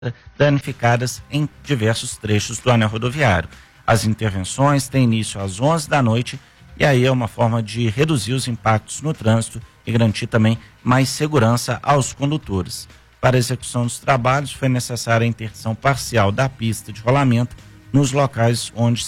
danificadas em diversos trechos do anel rodoviário. As intervenções têm início às 11 da noite e aí é uma forma de reduzir os impactos no trânsito e garantir também mais segurança aos condutores. Para a execução dos trabalhos foi necessária a interdição parcial da pista de rolamento nos locais onde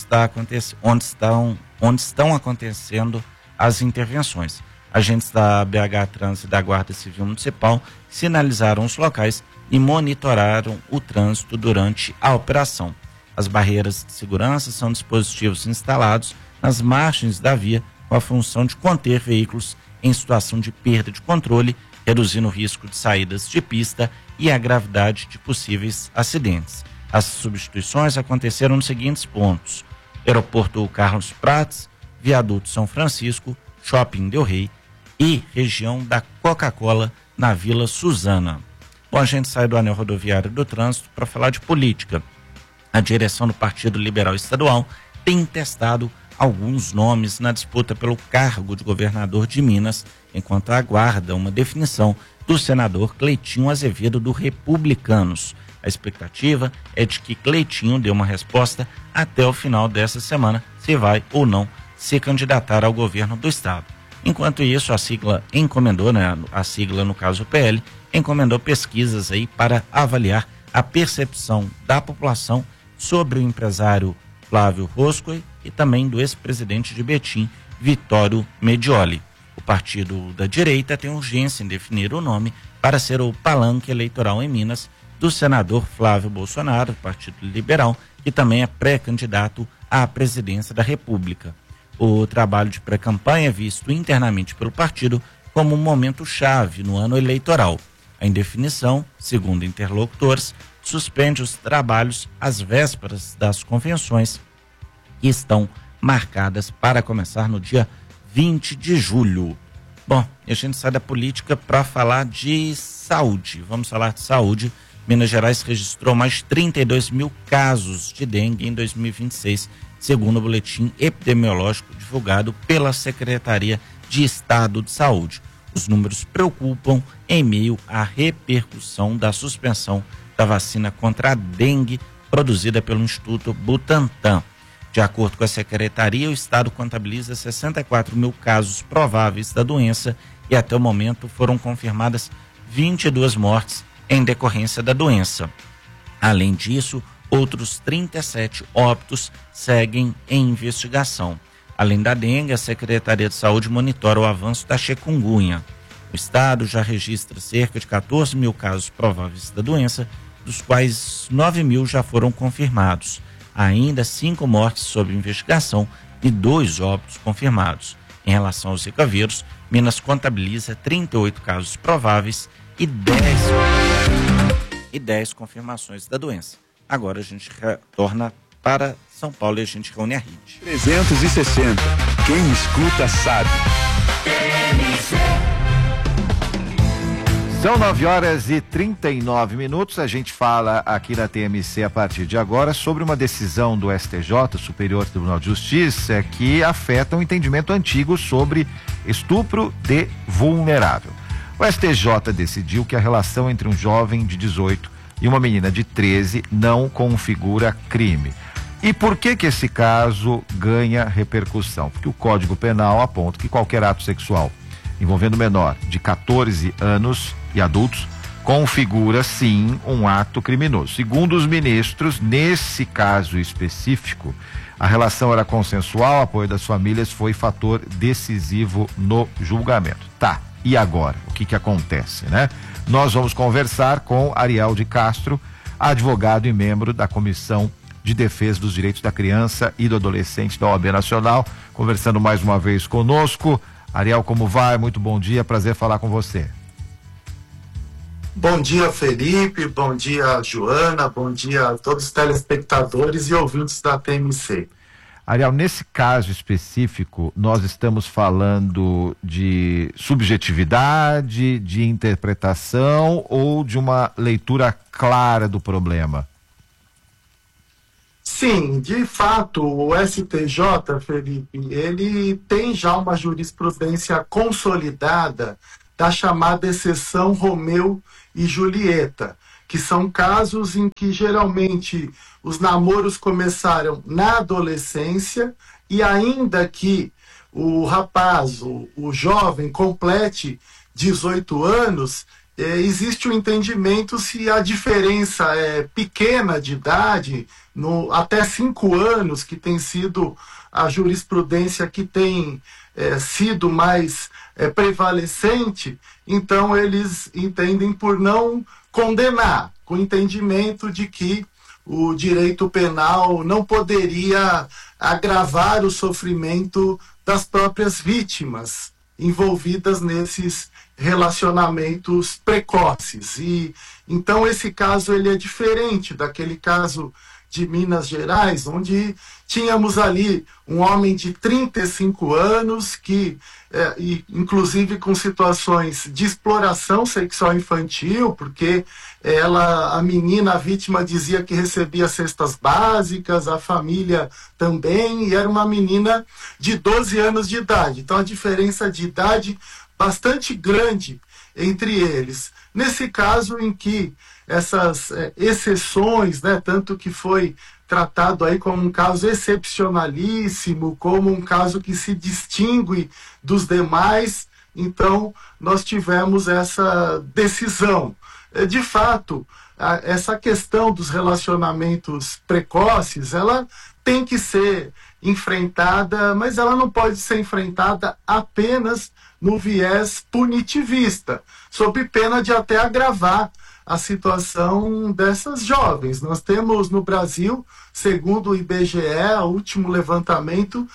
estão acontecendo as intervenções. Agentes da BH Trânsito e da Guarda Civil Municipal sinalizaram os locais e monitoraram o trânsito durante a operação. As barreiras de segurança são dispositivos instalados nas margens da via com a função de conter veículos em situação de perda de controle, reduzindo o risco de saídas de pista e a gravidade de possíveis acidentes. As substituições aconteceram nos seguintes pontos: Aeroporto Carlos Prates, Viaduto São Francisco, Shopping Del Rey e região da Coca-Cola na Vila Suzana. Bom, a gente sai do anel rodoviário do trânsito para falar de política. A direção do Partido Liberal Estadual tem testado alguns nomes na disputa pelo cargo de governador de Minas, enquanto aguarda uma definição do senador Cleitinho Azevedo do Republicanos. A expectativa é de que Cleitinho dê uma resposta até o final dessa semana, se vai ou não se candidatar ao governo do estado. Enquanto isso, a sigla encomendou, a sigla no caso o PL, encomendou pesquisas aí para avaliar a percepção da população sobre o empresário Flávio Roscoe e também do ex-presidente de Betim, Vitório Medioli. O partido da direita tem urgência em definir o nome para ser o palanque eleitoral em Minas do senador Flávio Bolsonaro, do Partido Liberal, que também é pré-candidato à presidência da República. O trabalho de pré-campanha é visto internamente pelo partido como um momento chave no ano eleitoral. A indefinição, segundo interlocutores, suspende os trabalhos às vésperas das convenções que estão marcadas para começar no dia 20 de julho. Bom, a gente sai da política para falar de saúde. Vamos falar de saúde. Minas Gerais registrou mais de 32 mil casos de dengue em 2026, segundo o boletim epidemiológico divulgado pela Secretaria de Estado de Saúde. Os números preocupam em meio à repercussão da suspensão da vacina contra a dengue produzida pelo Instituto Butantan. De acordo com a Secretaria, o Estado contabiliza 64 mil casos prováveis da doença e até o momento foram confirmadas 22 mortes em decorrência da doença. Além disso, outros 37 óbitos seguem em investigação. Além da dengue, a Secretaria de Saúde monitora o avanço da chikungunya. O estado já registra cerca de 14 mil casos prováveis da doença, dos quais 9 mil já foram confirmados. Há ainda 5 mortes sob investigação e 2 óbitos confirmados. Em relação ao Zika vírus, Minas contabiliza 38 casos prováveis e 10 confirmações da doença. Agora a gente retorna para São Paulo e a gente reúne a rede. 360. Quem escuta sabe. São 9h39. A gente fala aqui na TMC a partir de agora sobre uma decisão do STJ, Superior Tribunal de Justiça, que afeta um entendimento antigo sobre estupro de vulnerável. O STJ decidiu que a relação entre um jovem de 18 e uma menina de 13 não configura crime. E por que esse caso ganha repercussão? Porque o Código Penal aponta que qualquer ato sexual envolvendo menor de 14 anos e adultos configura sim um ato criminoso. Segundo os ministros, nesse caso específico, a relação era consensual, o apoio das famílias foi fator decisivo no julgamento. Tá, e agora? O que acontece, né? Nós vamos conversar com Ariel de Castro, advogado e membro da Comissão de Defesa dos Direitos da Criança e do Adolescente da OAB Nacional, conversando mais uma vez conosco. Ariel, como vai? Muito bom dia, prazer falar com você. Bom dia, Felipe, bom dia, Joana, bom dia a todos os telespectadores e ouvintes da TMC. Ariel, nesse caso específico, nós estamos falando de subjetividade, de interpretação ou de uma leitura clara do problema? Sim, de fato, o STJ, Felipe, ele tem já uma jurisprudência consolidada da chamada exceção Romeu e Julieta, que são casos em que geralmente os namoros começaram na adolescência e ainda que o rapaz, o jovem, complete 18 anos, existe um entendimento se a diferença é pequena de idade, até 5 anos, que tem sido a jurisprudência que tem sido mais prevalecente, então eles entendem por não condenar, com o entendimento de que o direito penal não poderia agravar o sofrimento das próprias vítimas envolvidas nesses relacionamentos precoces. E então esse caso ele é diferente daquele caso de Minas Gerais, onde tínhamos ali um homem de 35 anos que inclusive com situações de exploração sexual infantil, porque a menina, a vítima, dizia que recebia cestas básicas, a família também, e era uma menina de 12 anos de idade. Então a diferença de idade bastante grande entre eles. Nesse caso em que essas exceções, né, tanto que foi tratado aí como um caso excepcionalíssimo, como um caso que se distingue dos demais, então nós tivemos essa decisão. De fato, essa questão dos relacionamentos precoces, ela tem que ser enfrentada, mas ela não pode ser enfrentada apenas no viés punitivista, sob pena de até agravar a situação dessas jovens. Nós temos no Brasil, segundo o IBGE, o último levantamento,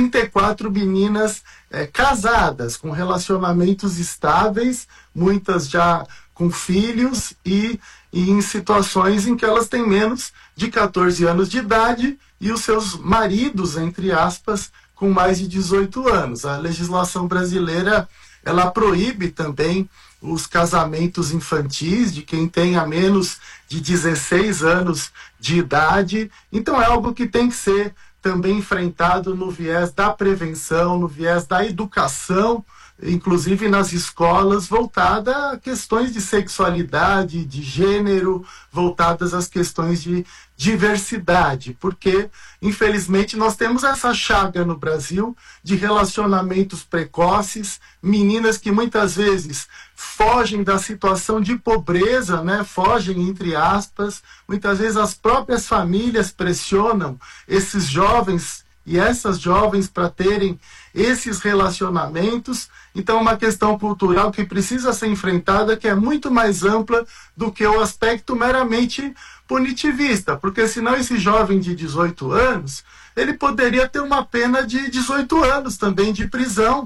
34 meninas casadas, com relacionamentos estáveis, muitas já com filhos e em situações em que elas têm menos de 14 anos de idade e os seus maridos, entre aspas, com mais de 18 anos. A legislação brasileira, ela proíbe também os casamentos infantis de quem tenha menos de 16 anos de idade. Então é algo que tem que ser também enfrentado no viés da prevenção, no viés da educação, inclusive nas escolas, voltada a questões de sexualidade, de gênero, voltadas às questões de diversidade, porque, infelizmente, nós temos essa chaga no Brasil de relacionamentos precoces, meninas que muitas vezes fogem da situação de pobreza, né? Fogem, entre aspas, muitas vezes as próprias famílias pressionam esses jovens e essas jovens para terem esses relacionamentos. Então, uma questão cultural que precisa ser enfrentada, que é muito mais ampla do que o aspecto meramente punitivista, porque senão esse jovem de 18 anos, ele poderia ter uma pena de 18 anos também de prisão,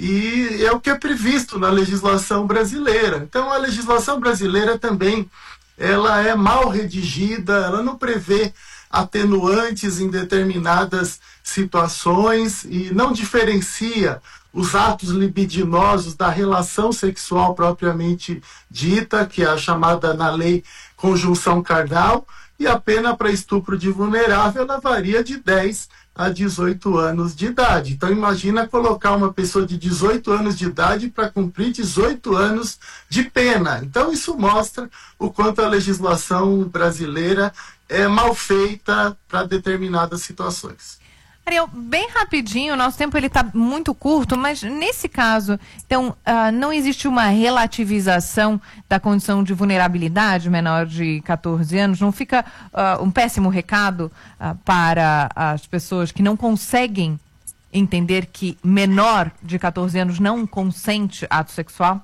e é o que é previsto na legislação brasileira. Então, a legislação brasileira também, ela é mal redigida, ela não prevê atenuantes em determinadas situações e não diferencia os atos libidinosos da relação sexual propriamente dita, que é a chamada na lei conjunção carnal, e a pena para estupro de vulnerável ela varia de 10 a 18 anos de idade. Então imagina colocar uma pessoa de 18 anos de idade para cumprir 18 anos de pena. Então isso mostra o quanto a legislação brasileira é mal feita para determinadas situações. Ariel, bem rapidinho, o nosso tempo está muito curto, mas nesse caso, então, não existe uma relativização da condição de vulnerabilidade menor de 14 anos? Não fica um péssimo recado para as pessoas que não conseguem entender que menor de 14 anos não consente ato sexual?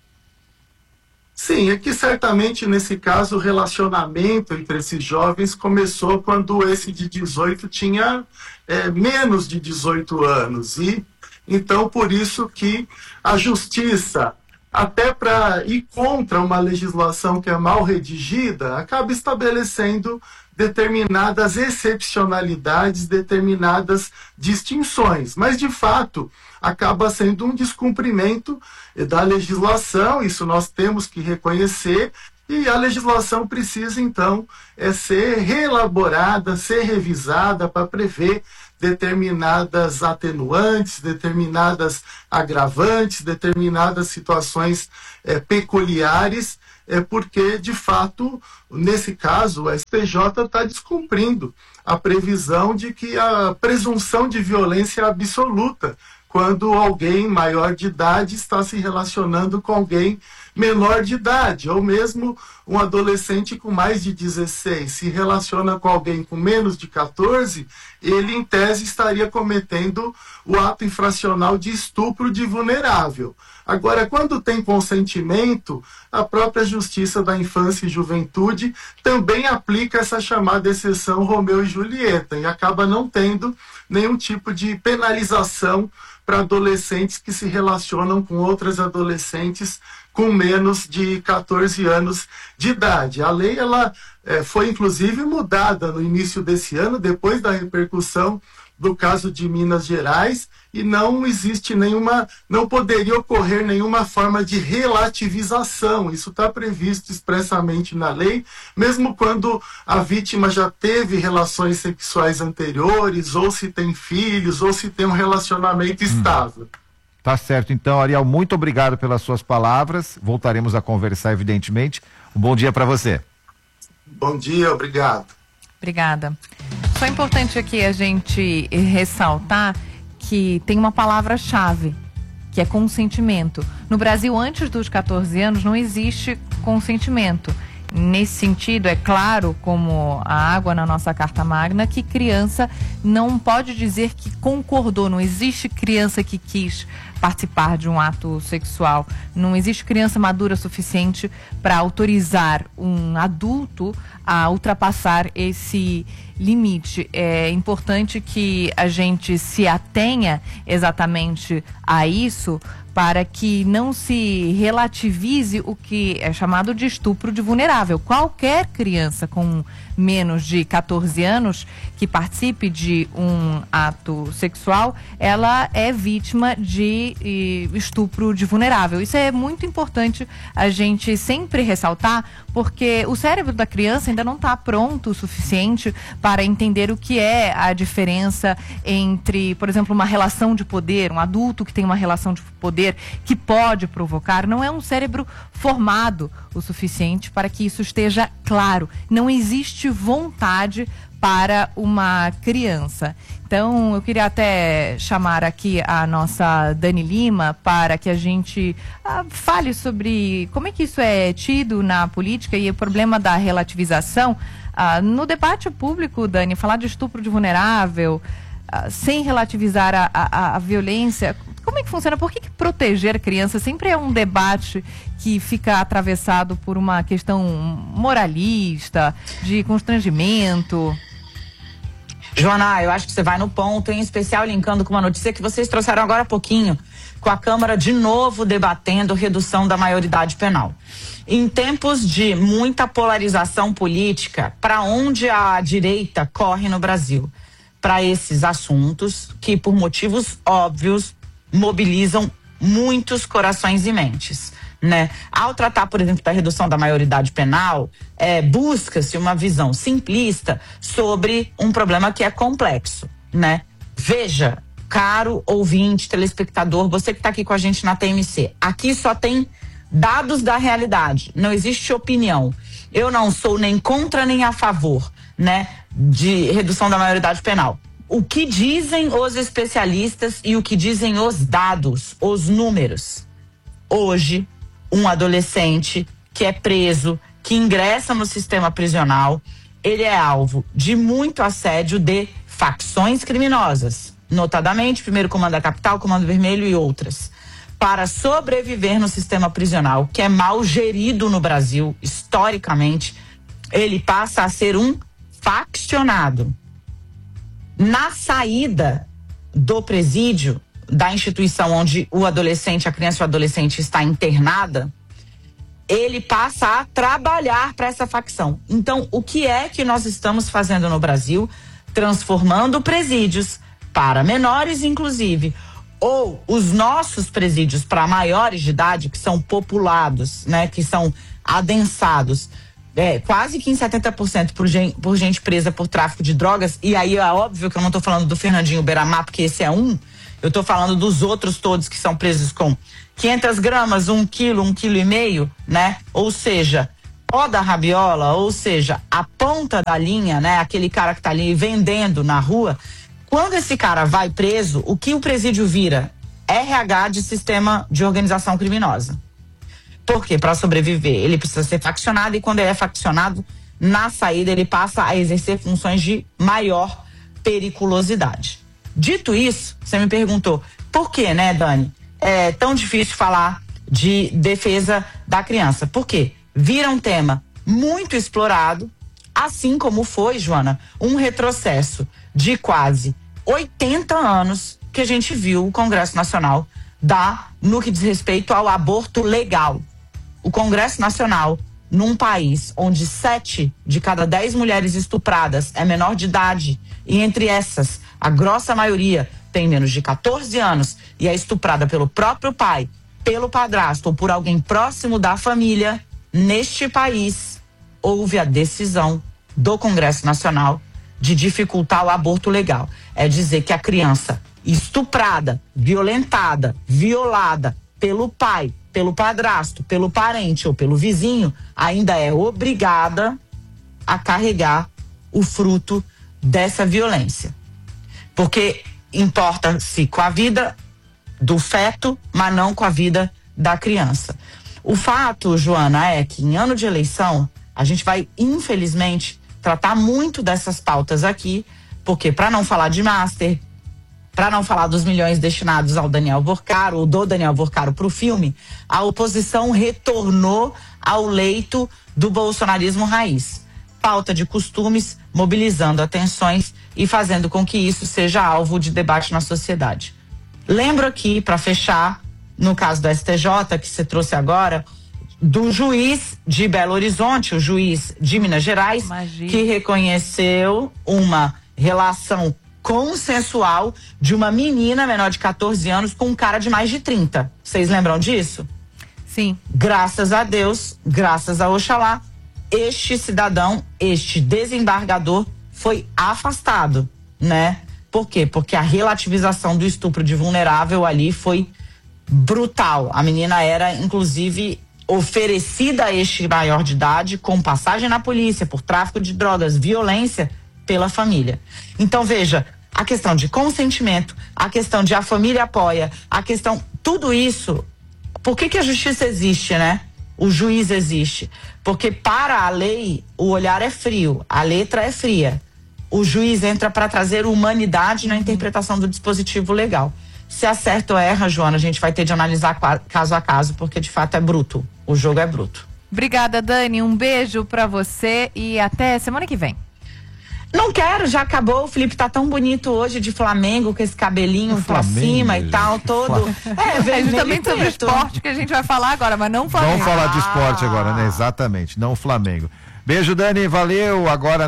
Sim, é que certamente nesse caso o relacionamento entre esses jovens começou quando esse de 18 tinha menos de 18 anos. E então por isso que a justiça, até para ir contra uma legislação que é mal redigida, acaba estabelecendo determinadas excepcionalidades, determinadas distinções. Mas, de fato, acaba sendo um descumprimento da legislação, isso nós temos que reconhecer, E a legislação precisa, então, ser reelaborada, ser revisada para prever determinadas atenuantes, determinadas agravantes, determinadas situações peculiares, porque, de fato, nesse caso, o STJ está descumprindo a previsão de que a presunção de violência é absoluta quando alguém maior de idade está se relacionando com alguém menor de idade, ou mesmo um adolescente com mais de 16 se relaciona com alguém com menos de 14, ele, em tese, estaria cometendo o ato infracional de estupro de vulnerável. Agora, quando tem consentimento, a própria Justiça da Infância e Juventude também aplica essa chamada exceção Romeu e Julieta e acaba não tendo nenhum tipo de penalização para adolescentes que se relacionam com outras adolescentes com menos de 14 anos de idade. A lei foi, inclusive, mudada no início desse ano, depois da repercussão do caso de Minas Gerais, e não existe não poderia ocorrer nenhuma forma de relativização. Isso está previsto expressamente na lei, mesmo quando a vítima já teve relações sexuais anteriores, ou se tem filhos, ou se tem um relacionamento estável. Tá certo, então, Ariel, muito obrigado pelas suas palavras. Voltaremos a conversar, evidentemente. Um bom dia para você. Bom dia, obrigado. Obrigada. Só é importante aqui a gente ressaltar que tem uma palavra-chave, que é consentimento. No Brasil, antes dos 14 anos, não existe consentimento. Nesse sentido, é claro, como a água na nossa Carta Magna, que criança não pode dizer que concordou. Não existe criança que quis participar de um ato sexual. Não existe criança madura suficiente para autorizar um adulto a ultrapassar esse limite. É importante que a gente se atenha exatamente a isso, para que não se relativize o que é chamado de estupro de vulnerável. Qualquer criança com menos de 14 anos que participe de um ato sexual, ela é vítima de estupro de vulnerável. Isso é muito importante a gente sempre ressaltar, porque o cérebro da criança ainda não está pronto o suficiente para entender o que é a diferença entre, por exemplo, uma relação de poder, um adulto que tem uma relação de poder que pode provocar. Não é um cérebro formado o suficiente para que isso esteja claro. Não existe vontade para uma criança. Então, eu queria até chamar aqui a nossa Dani Lima para que a gente fale sobre como é que isso é tido na política e o problema da relativização. No debate público, Dani, falar de estupro de vulnerável, sem relativizar a violência, como é que funciona? Por que proteger crianças sempre é um debate que fica atravessado por uma questão moralista, de constrangimento? Joana, eu acho que você vai no ponto, em especial linkando com uma notícia que vocês trouxeram agora há pouquinho, com a Câmara de novo debatendo redução da maioridade penal. Em tempos de muita polarização política, para onde a direita corre no Brasil? Para esses assuntos que, por motivos óbvios, mobilizam muitos corações e mentes, né? Ao tratar, por exemplo, da redução da maioridade penal, busca-se uma visão simplista sobre um problema que é complexo, né? Veja, caro ouvinte, telespectador, você que está aqui com a gente na TMC, aqui só tem dados da realidade, não existe opinião. Eu não sou nem contra nem a favor, né, de redução da maioridade penal. O que dizem os especialistas e o que dizem os dados, os números? Hoje, um adolescente que é preso, que ingressa no sistema prisional, ele é alvo de muito assédio de facções criminosas, notadamente Primeiro Comando da Capital, Comando Vermelho e outras. Para sobreviver no sistema prisional, que é mal gerido no Brasil, historicamente, ele passa a ser um faccionado. Na saída do presídio, da instituição onde o adolescente, a criança ou o adolescente está internada, ele passa a trabalhar para essa facção. Então, o que é que nós estamos fazendo no Brasil? Transformando presídios para menores, inclusive, ou os nossos presídios para maiores de idade, que são populados, né, que são adensados, quase que em 70% por gente presa por tráfico de drogas, e aí é óbvio que eu não estou falando do Fernandinho Beiramar, porque esse é um, eu estou falando dos outros todos que são presos com 500 gramas, 1 quilo, 1,5 quilo, né? Ou seja, pó da rabiola, ou seja, a ponta da linha, né? Aquele cara que tá ali vendendo na rua. Quando esse cara vai preso, o que o presídio vira? RH de sistema de organização criminosa. Por quê? Para sobreviver, ele precisa ser faccionado, e quando ele é faccionado, na saída ele passa a exercer funções de maior periculosidade. Dito isso, você me perguntou, por que, né, Dani, é tão difícil falar de defesa da criança? Por quê? Vira um tema muito explorado, assim como foi, Joana, um retrocesso de quase 80 anos que a gente viu o Congresso Nacional dar no que diz respeito ao aborto legal. O Congresso Nacional, num país onde 7 de cada 10 mulheres estupradas é menor de idade, e entre essas, a grossa maioria tem menos de 14 anos e é estuprada pelo próprio pai, pelo padrasto ou por alguém próximo da família, neste país houve a decisão do Congresso Nacional de dificultar o aborto legal. É dizer que a criança estuprada, violentada, violada pelo pai, pelo padrasto, pelo parente ou pelo vizinho, ainda é obrigada a carregar o fruto dessa violência. Porque importa-se com a vida do feto, mas não com a vida da criança. O fato, Joana, é que em ano de eleição, a gente vai, infelizmente, tratar muito dessas pautas aqui, porque para não falar de Master, para não falar dos milhões destinados ao Daniel Porcaro, ou do Daniel Porcaro para o filme, a oposição retornou ao leito do bolsonarismo raiz. Pauta de costumes, mobilizando atenções e fazendo com que isso seja alvo de debate na sociedade. Lembro aqui, para fechar, no caso do STJ, que você trouxe agora, do juiz de Belo Horizonte, o juiz de Minas Gerais, que reconheceu uma relação consensual de uma menina menor de 14 anos com um cara de mais de 30. Vocês lembram disso? Sim. Graças a Deus, graças a Oxalá, este cidadão, este desembargador foi afastado, né? Por quê? Porque a relativização do estupro de vulnerável ali foi brutal. A menina era, inclusive, oferecida a este maior de idade com passagem na polícia por tráfico de drogas, violência pela família. Então, veja, a questão de consentimento, a questão de a família apoia, a questão, tudo isso, por que a justiça existe, né? O juiz existe. Porque para a lei, o olhar é frio, a letra é fria. O juiz entra para trazer humanidade na interpretação do dispositivo legal. Se acerta ou erra, Joana, a gente vai ter de analisar caso a caso, porque de fato é bruto. O jogo é bruto. Obrigada, Dani. Um beijo para você e até semana que vem. Não quero, já acabou. O Felipe tá tão bonito hoje de Flamengo, com esse cabelinho pra cima e tal, todo. É justamente sobre esporte que a gente vai falar agora, mas não Flamengo. Vamos falar de esporte agora, né? Exatamente, não Flamengo. Beijo, Dani, valeu. Agora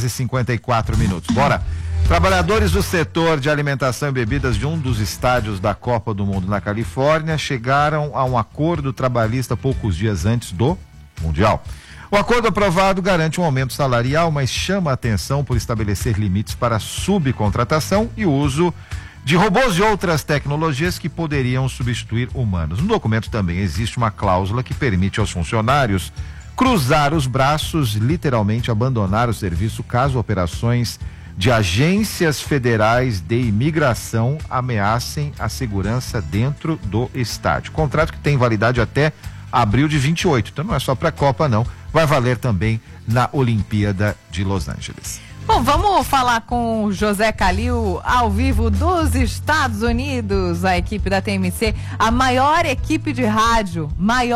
9h54. Bora. Trabalhadores do setor de alimentação e bebidas de um dos estádios da Copa do Mundo na Califórnia chegaram a um acordo trabalhista poucos dias antes do Mundial. O acordo aprovado garante um aumento salarial, mas chama a atenção por estabelecer limites para subcontratação e uso de robôs e outras tecnologias que poderiam substituir humanos. No documento também existe uma cláusula que permite aos funcionários cruzar os braços, literalmente abandonar o serviço caso operações de agências federais de imigração ameacem a segurança dentro do estádio. Contrato que tem validade até abril de 28, então não é só para a Copa não, vai valer também na Olimpíada de Los Angeles. Bom, vamos falar com o José Calil ao vivo dos Estados Unidos, a equipe da TMC, a maior equipe de rádio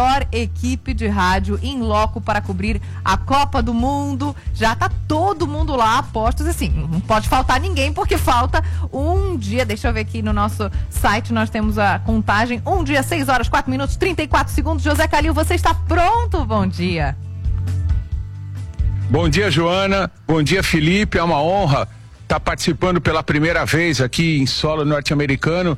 em loco para cobrir a Copa do Mundo. Já tá todo mundo lá, apostos, assim, não pode faltar ninguém porque falta um dia, deixa eu ver aqui no nosso site, nós temos a contagem, 1 dia, 6 horas, 4 minutos, 34 segundos. José Calil, você está pronto? Bom dia. Bom dia, Joana. Bom dia, Felipe. É uma honra está participando pela primeira vez aqui em solo norte-americano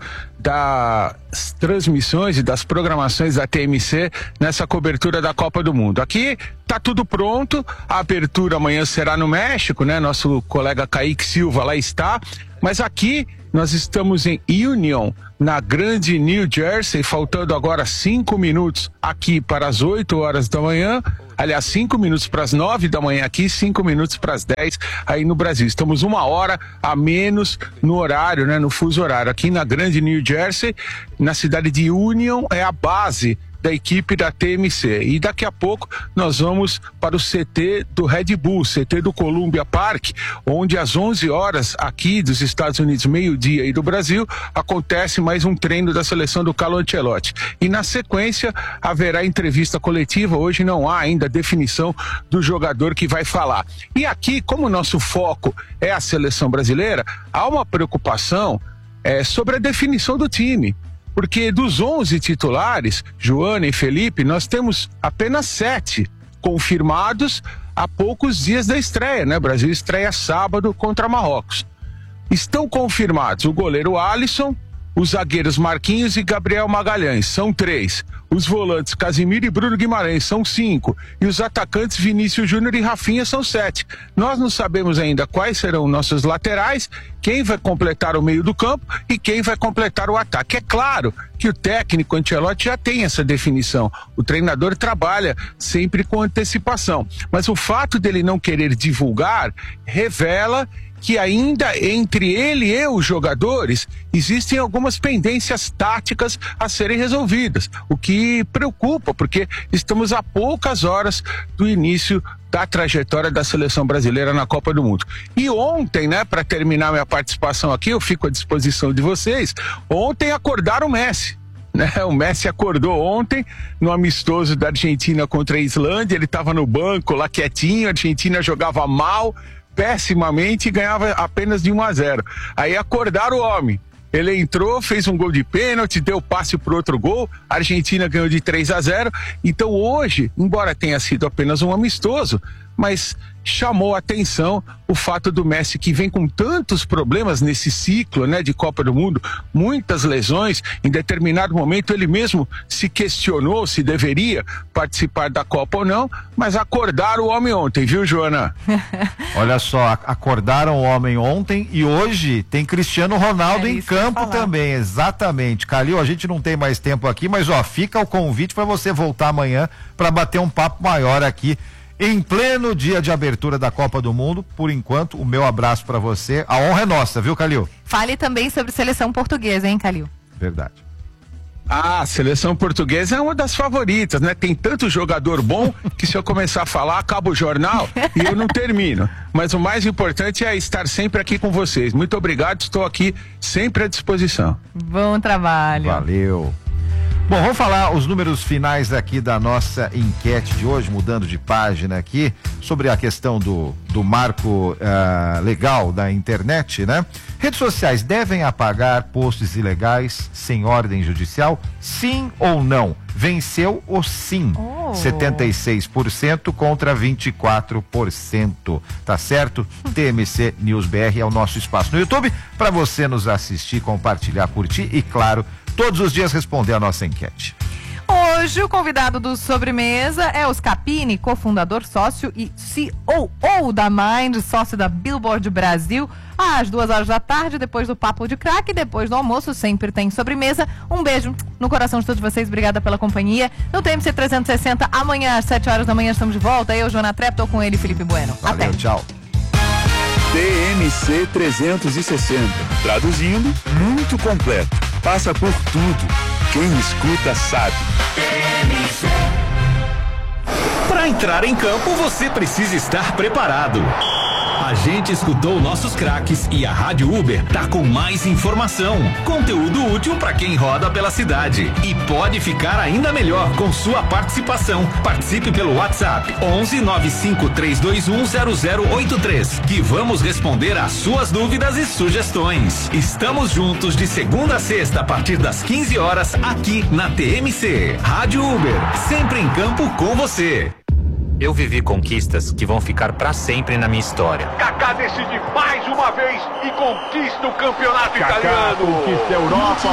das transmissões e das programações da TMC nessa cobertura da Copa do Mundo. Aqui tá tudo pronto, a abertura amanhã será no México, né? Nosso colega Kaique Silva lá está, mas aqui nós estamos em Union, na grande New Jersey, faltando agora 5 minutos aqui para as 8 horas da manhã, aliás, 5 minutos para as 9 da manhã aqui, 5 minutos para as 10 aí no Brasil. Estamos 1 hora a menos no horário, né, no fuso horário. Aqui na grande New Jersey, na cidade de Union, é a base da equipe da TMC. E daqui a pouco nós vamos para o CT do Red Bull, CT do Columbia Park, onde às 11 horas aqui dos Estados Unidos, meio-dia, e do Brasil, acontece mais um treino da seleção do Carlo Ancelotti. E na sequência haverá entrevista coletiva. Hoje não há ainda definição do jogador que vai falar. E aqui, como o nosso foco é a seleção brasileira, há uma preocupação sobre a definição do time. Porque dos 11 titulares, Joana e Felipe, nós temos apenas 7 confirmados há poucos dias da estreia, né? O Brasil estreia sábado contra Marrocos. Estão confirmados o goleiro Alisson, os zagueiros Marquinhos e Gabriel Magalhães, são 3. Os volantes Casimiro e Bruno Guimarães, são 5. E os atacantes Vinícius Júnior e Rafinha são 7. Nós não sabemos ainda quais serão nossos laterais, quem vai completar o meio do campo e quem vai completar o ataque. É claro que o técnico Ancelotti já tem essa definição. O treinador trabalha sempre com antecipação. Mas o fato dele não querer divulgar revela que ainda entre ele e os jogadores existem algumas pendências táticas a serem resolvidas, o que preocupa, porque estamos a poucas horas do início da trajetória da seleção brasileira na Copa do Mundo. E ontem, né, para terminar minha participação aqui, eu fico à disposição de vocês, ontem acordaram o Messi. O Messi acordou ontem no amistoso da Argentina contra a Islândia, ele estava no banco lá quietinho, a Argentina jogava mal, pessimamente, e ganhava apenas de 1-0. Aí acordaram o homem. Ele entrou, fez um gol de pênalti, deu passe pro outro gol, a Argentina ganhou de 3-0. Então hoje, embora tenha sido apenas um amistoso, mas chamou a atenção o fato do Messi, que vem com tantos problemas nesse ciclo, né, de Copa do Mundo, muitas lesões. Em determinado momento ele mesmo se questionou se deveria participar da Copa ou não, mas acordaram o homem ontem, viu, Joana? Olha só, acordaram o homem ontem e hoje tem Cristiano Ronaldo em campo também, exatamente. Calil, a gente não tem mais tempo aqui, mas ó, fica o convite para você voltar amanhã para bater um papo maior aqui em pleno dia de abertura da Copa do Mundo. Por enquanto, o meu abraço para você. A honra é nossa, viu, Calil? Fale também sobre seleção portuguesa, hein, Calil? Verdade. A seleção portuguesa é uma das favoritas, né? Tem tanto jogador bom que se eu começar a falar, acaba o jornal e eu não termino. Mas o mais importante é estar sempre aqui com vocês. Muito obrigado, estou aqui sempre à disposição. Bom trabalho. Valeu. Bom, vamos falar os números finais aqui da nossa enquete de hoje, mudando de página aqui, sobre a questão do marco legal da internet, né? Redes sociais devem apagar posts ilegais sem ordem judicial? Sim ou não? Venceu o sim. 76% contra 24%. Tá certo? TMC News BR é o nosso espaço no YouTube para você nos assistir, compartilhar, curtir e, claro, todos os dias responder a nossa enquete. Hoje o convidado do Sobremesa é o Scapini, cofundador, sócio e COO da Mind, sócio da Billboard Brasil. Às 2 da tarde, depois do Papo de Crack, depois do almoço, sempre tem sobremesa. Um beijo no coração de todos vocês, obrigada pela companhia. No TMC 360, amanhã às 7 horas da manhã estamos de volta. Eu, Joana Trepp, tô com ele, Felipe Bueno. Valeu, até. Tchau. TMC 360. Traduzindo, muito completo. Passa por tudo. Quem escuta sabe. Para entrar em campo, você precisa estar preparado. A gente escutou nossos craques e a Rádio Uber tá com mais informação, conteúdo útil para quem roda pela cidade. E pode ficar ainda melhor com sua participação. Participe pelo WhatsApp 11 95 321 0083, que vamos responder às suas dúvidas e sugestões. Estamos juntos de segunda a sexta a partir das 15 horas aqui na TMC. Rádio Uber, sempre em campo com você. Eu vivi conquistas que vão ficar pra sempre na minha história. Kaká decide mais uma vez e conquista o campeonato italiano. Conquista a Europa.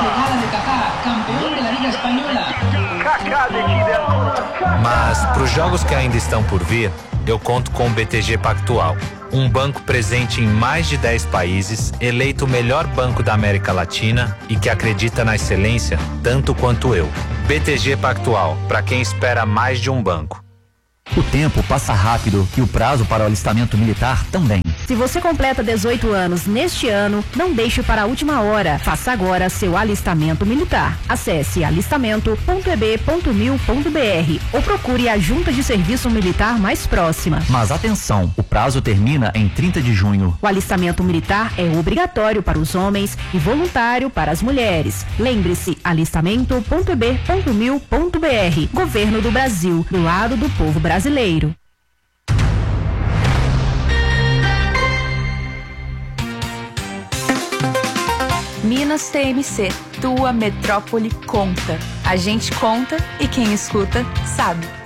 Mas pros jogos que ainda estão por vir, eu conto com o BTG Pactual, um banco presente em mais de 10 países, eleito o melhor banco da América Latina e que acredita na excelência tanto quanto eu. BTG Pactual, para quem espera mais de um banco. O tempo passa rápido e o prazo para o alistamento militar também. Se você completa 18 anos neste ano, não deixe para a última hora. Faça agora seu alistamento militar. Acesse alistamento.eb.mil.br ou procure a junta de serviço militar mais próxima. Mas atenção, o prazo termina em 30 de junho. O alistamento militar é obrigatório para os homens e voluntário para as mulheres. Lembre-se, alistamento.eb.mil.br. Governo do Brasil, do lado do povo brasileiro. Minas TMC, tua metrópole conta. A gente conta e quem escuta sabe.